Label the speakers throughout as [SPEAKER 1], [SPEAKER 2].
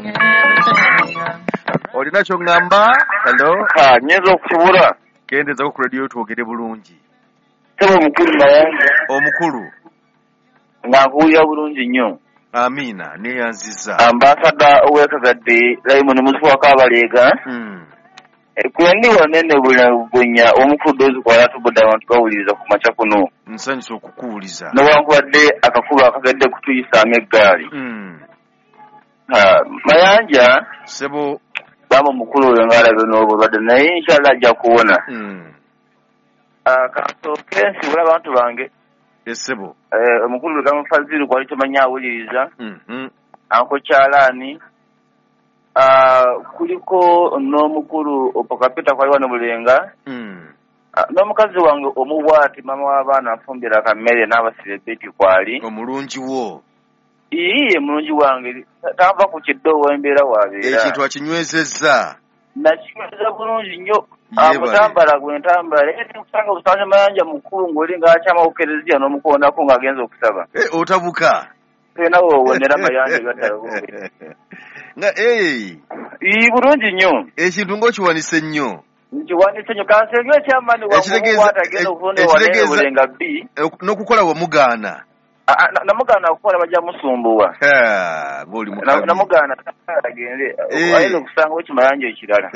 [SPEAKER 1] Olina kyongamba? Hello?
[SPEAKER 2] Nyenza okukibula.
[SPEAKER 1] Kendeza ku radio twogere bulungi.
[SPEAKER 2] Sebo mukulu Mayanja.
[SPEAKER 1] Omukulu.
[SPEAKER 2] Nakuya bulungi nnyo.
[SPEAKER 1] Amina, neyanziza.
[SPEAKER 2] Ambassador owekazadde Raymond Musuwa Kabalega. Kwendi wanene bunya omukulu dozi kwala tuboda abantu bawuliriza ku macha kuno.
[SPEAKER 1] Nsanyisa okukuwuliza.
[SPEAKER 2] N'owankwadde akafuba akagedde kutuyisaamu eggaali. Mayanja.
[SPEAKER 1] Sebo.
[SPEAKER 2] Bama mukulu oyo ng'alabye n'obulwadde naye inshallah ajja kuwona. Kasooke nsibula abantu bange.
[SPEAKER 1] Sebo.
[SPEAKER 2] Omukulu Gamufaziru kwali tomanyi awuliriza. Anko Kyalaani. Kuliko n'omukulu Opokapita kwali wano Bulenga. N'omukazi wange omubwati mama w'abaana afumbira akammere n'abasire beti kwali.
[SPEAKER 1] Omulungi wo.
[SPEAKER 2] Iye mulungi wange tava ku kiddoowo embeera wabeera.
[SPEAKER 1] Ekintu akinywezezza.
[SPEAKER 2] Nakinyweza bulungi nnyo. Amutambala gwentambala. Kusanga obusanze Mayanja mukulu ng'oli ng'akyama okukereziya n'omukoonako ng'agenza okusaba.
[SPEAKER 1] Otabuka.
[SPEAKER 2] Tena wowonera Mayanja gatalo. Bulungi nnyo.
[SPEAKER 1] Ekintu ng'okiwanise nnyo.
[SPEAKER 2] Nkiwanise nnyo kansenge ekyamaani wamukwata agenda okufuna wanene Bulenga B.
[SPEAKER 1] N'okukola wamugaana.
[SPEAKER 2] Namugana okukola bajja musumbuwa.
[SPEAKER 1] Ng'oli mukabi.
[SPEAKER 2] Namugana agende. Ayinza okusanga Mayanja ekirala.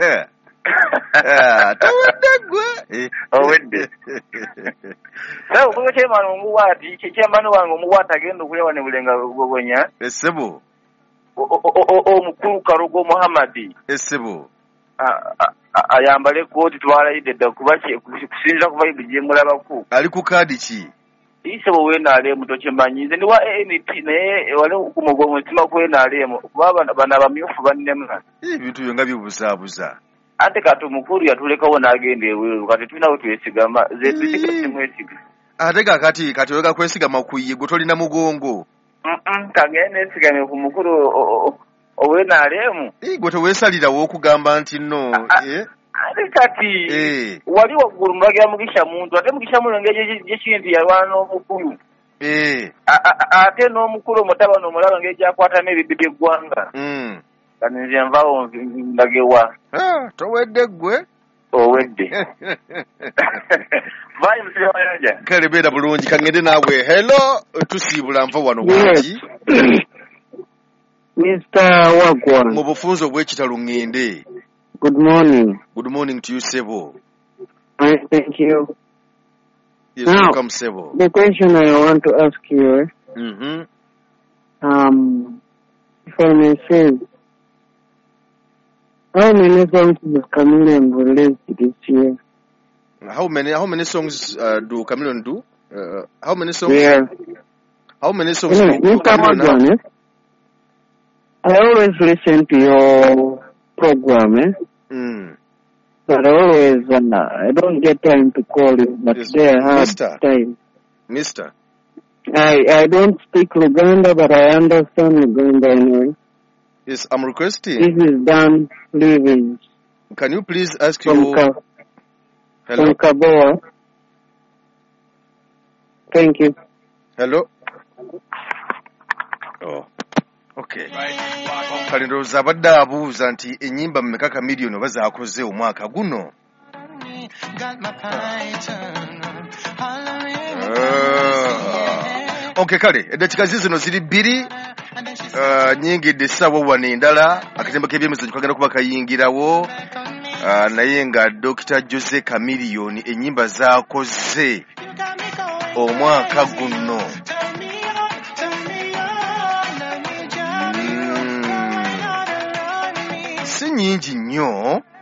[SPEAKER 1] Tawedde gwe.
[SPEAKER 2] Owedde. Sawa kuko kyemani omuwaati kyemani wange omuwaati agenda okulewa ne Bulenga Gogonya.
[SPEAKER 1] Essebo.
[SPEAKER 2] Omukulu Karugo Muhammadi.
[SPEAKER 1] Essebo.
[SPEAKER 2] Ayambale kooti twalayidde dda kuba kusinziira ku Bible gye mulabako. Ali
[SPEAKER 1] ku kaadi ki?
[SPEAKER 2] Isebo wenaaleemu tokimanyi. Nze ndi wa ANP naye wali ku mugomo mutima kwenaaleemu kuba bano abamyufu bannema.
[SPEAKER 1] Ebintu byo nga bibuzaabuza.
[SPEAKER 2] Ate kati omukulu yatulekawo n'agenda eweeru kati tulina we twesigama ze tusimwesiga.
[SPEAKER 1] Ate kati oyagala kwesigama ku ye gwe tolina mugongo.
[SPEAKER 2] Kagenda nesigame ku mukulu owenaaleemu.
[SPEAKER 1] Gwe teweesalirawo okugamba nti nno.
[SPEAKER 2] Ate kati wali waggulu mulagira Mugisha muntu ate Mugisha mulenge gyekintu yalwana n'omukulu. Ate n'omukulu omutabano omulaba ng'egyakwata n'ebibbi by'eggwanga. Kati nze nvawo ndagewa.
[SPEAKER 1] Towedde gwe?
[SPEAKER 2] Owedde. Vayi musire Mayanja.
[SPEAKER 1] Kale beera bulungi kangende naawe. Hello tusiibula nva wano bulungi.
[SPEAKER 3] Mr. Wagwan.
[SPEAKER 1] Mu bufunzo obw'ekitalo ngende.
[SPEAKER 3] Good morning.
[SPEAKER 1] Good morning to you, Sebo.
[SPEAKER 3] Thank you.
[SPEAKER 1] Yes, welcome, Sebo.
[SPEAKER 3] The question I want to ask you, if I may say, how many songs does Chameleon release this year?
[SPEAKER 1] How many songs do Chameleon do? How many songs?
[SPEAKER 3] Yeah.
[SPEAKER 1] How many songs
[SPEAKER 3] do Chameleon have? I always listen to your program, but always I don't get time to call you, but today I have time.
[SPEAKER 1] Mister?
[SPEAKER 3] I don't speak Luganda, but I understand Luganda anyway.
[SPEAKER 1] Yes, I'm requesting.
[SPEAKER 3] This is Dan Living.
[SPEAKER 1] Can you please ask you...
[SPEAKER 3] Hello? From Kaboa. Thank you.
[SPEAKER 1] Hello? Oh. Okay. Kale ndowooza abadde abuuza nti ennyimba mmeka Chameleon oba zaakoze omwaka guno. Okay, kale eddakiika zino ziri bbiri nnyingidde essaawa wano endala akatemba k'ebyemizannyo kagenda kuba kayingirawo naye nga Dr. Jose Chameleon ennyimba zaakoze omwaka guno si nnyingi nnyo